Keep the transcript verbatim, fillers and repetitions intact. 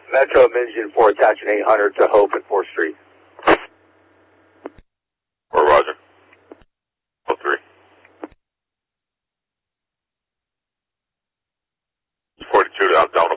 Metro Engine four attaching eight hundred to Hope and fourth Street. Or Roger. Oh three. forty-two down, down